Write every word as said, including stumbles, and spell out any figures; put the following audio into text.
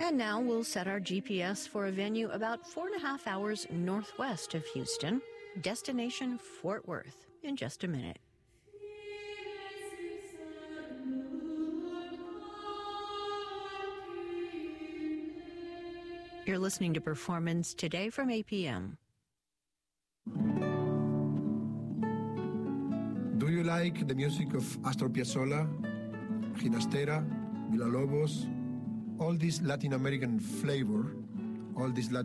And now we'll set our G P S for a venue about four and a half hours northwest of Houston, destination Fort Worth, in just a minute. You're listening to Performance Today from A P M. Do you like the music of Astor Piazzolla, Ginastera, Villalobos, all this Latin American flavor, all this Latin